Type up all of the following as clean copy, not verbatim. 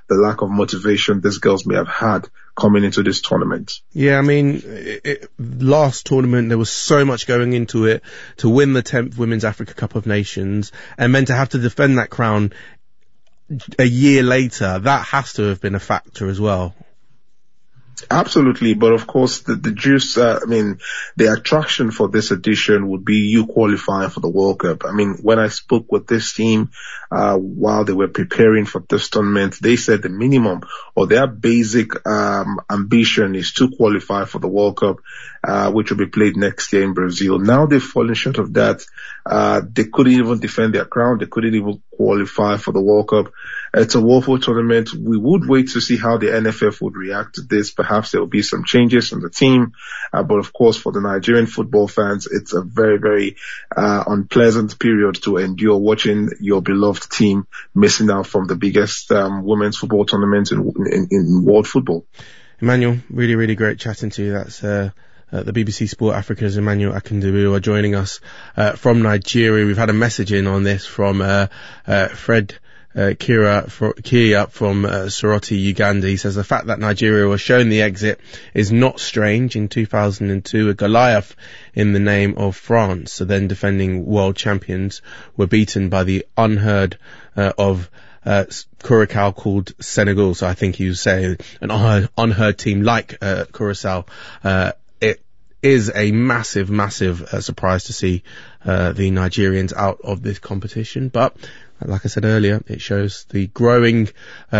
the lack of motivation these girls may have had coming into this tournament. Yeah, I mean, last tournament, there was so much going into it to win the 10th Women's Africa Cup of Nations, and then to have to defend that crown a year later. That has to have been a factor as well. Absolutely, but of course the juice, the attraction for this edition would be you qualifying for the World Cup. I mean, when I spoke with this team, while they were preparing for this tournament, they said the minimum or their basic, ambition is to qualify for the World Cup, which will be played next year in Brazil. Now they've fallen short of that. They couldn't even defend their crown. They couldn't even qualify for the World Cup. It's a woeful tournament. We would wait to see how the NFF would react to this. Perhaps there will be some changes in the team. But of course, for the Nigerian football fans, it's a very, very unpleasant period to endure watching your beloved team missing out from the biggest women's football tournament in world football. Emmanuel, really, really great chatting to you. That's the BBC Sport Africa's Emmanuel Akindubu are joining us from Nigeria. We've had a message in on this from Fred Kia from Soroti, Uganda. He says the fact that Nigeria was shown the exit is not strange. In 2002, a Goliath in the name of France, the then defending world champions, were beaten by the unheard of Curacao called Senegal. So I think he was saying an unheard team like Curacao. It is a massive, massive surprise to see the Nigerians out of this competition, but like I said earlier, it shows the growth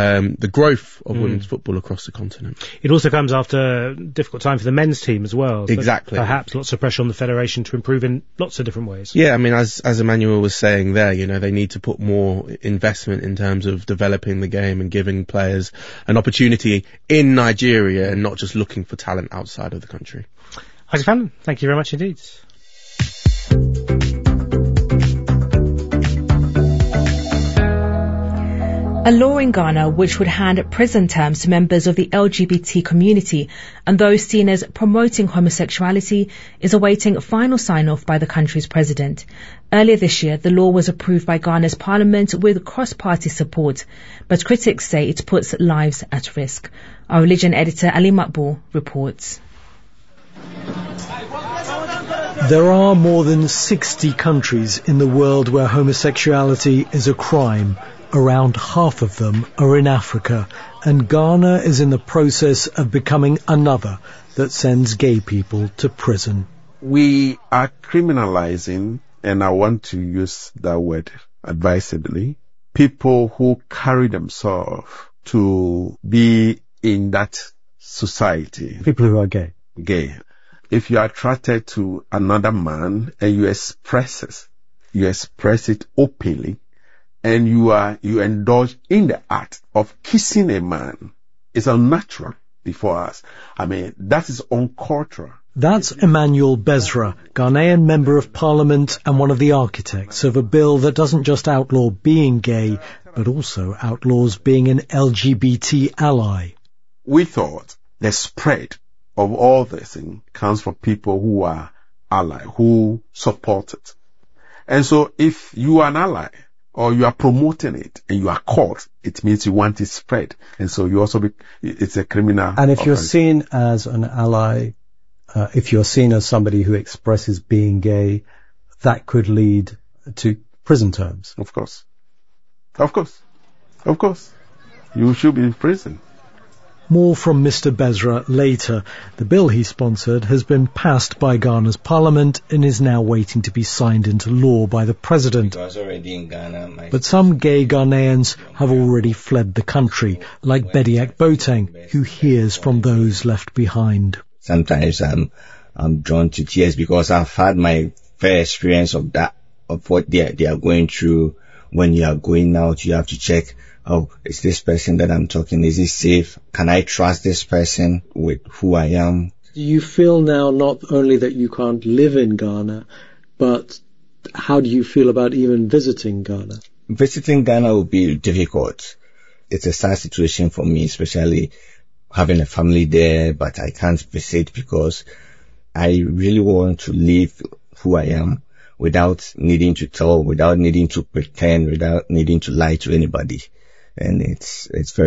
of women's football across the continent. It also comes after a difficult time for the men's team as well. Exactly. Perhaps lots of pressure on the federation to improve in lots of different ways. Yeah, I mean, as Emmanuel was saying there, they need to put more investment in terms of developing the game and giving players an opportunity in Nigeria and not just looking for talent outside of the country. Isaac Fallon, thank you very much indeed. A law in Ghana which would hand prison terms to members of the LGBT community and those seen as promoting homosexuality is awaiting final sign-off by the country's president. Earlier this year, the law was approved by Ghana's parliament with cross-party support, but critics say it puts lives at risk. Our religion editor Ali Makbul reports. There are more than 60 countries in the world where homosexuality is a crime. Around half of them are in Africa, and Ghana is in the process of becoming another that sends gay people to prison. We are criminalizing, and I want to use that word advisedly, people who carry themselves to be in that society. People who are gay. Gay. If you are attracted to another man and you express it openly, and you indulge in the act of kissing a man, it's unnatural before us. I mean, that is uncultural. That's Emmanuel Bezra, Ghanaian Member of Parliament and one of the architects of a bill that doesn't just outlaw being gay, but also outlaws being an LGBT ally. We thought the spread of all this thing comes from people who are ally, who support it. And so if you are an ally, or you are promoting it and you are caught, it means you want it spread. And so you also it's a criminal. And if you're seen as an ally, if you're seen as somebody who expresses being gay, that could lead to prison terms. Of course. Of course. Of course. You should be in prison. More from Mr. Bezra later. The bill he sponsored has been passed by Ghana's parliament and is now waiting to be signed into law by the president. But some gay Ghanaians have already fled the country, like Bediak Boateng, who hears from those left behind. Sometimes I'm drawn to tears because I've had my fair experience of that, of what they are going through. When you are going out, you have to check, oh, is this person that I'm talking, is it safe? Can I trust this person with who I am? Do you feel now not only that you can't live in Ghana, but how do you feel about even visiting Ghana? Visiting Ghana will be difficult. It's a sad situation for me, especially having a family there, but I can't visit because I really want to live who I am without needing to tell, without needing to pretend, without needing to lie to anybody. And it's very